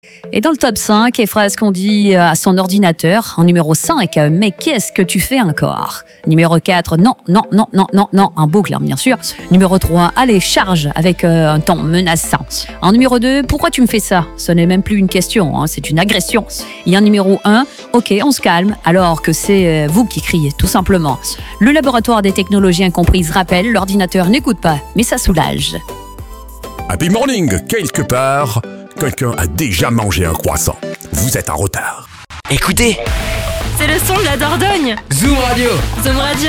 Et dans le top 5, les phrases qu'on dit à son ordinateur. En numéro 5, mais qu'est-ce que tu fais encore? Numéro 4, non, non, non, non, non, non, en boucle, bien sûr. Numéro 3, allez, charge, avec un ton menaçant. En numéro 2, pourquoi tu me fais ça? Ce n'est même plus une question, c'est une agression. Et en numéro 1, ok, on se calme, alors que c'est vous qui criez, tout simplement. Le laboratoire des technologies incomprises rappelle, l'ordinateur n'écoute pas, mais ça soulage. Happy morning, quelque part, quelqu'un a déjà mangé un croissant. Vous êtes en retard. Écoutez, C'est le son de la Dordogne. Zoom Radio. Zoom Radio.